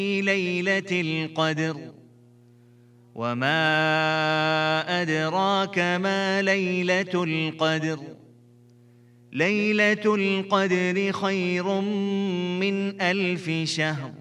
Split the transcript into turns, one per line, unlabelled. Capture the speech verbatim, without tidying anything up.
ليلة القدر وما أدراك ما ليلة القدر ليلة القدر خير من ألف شهر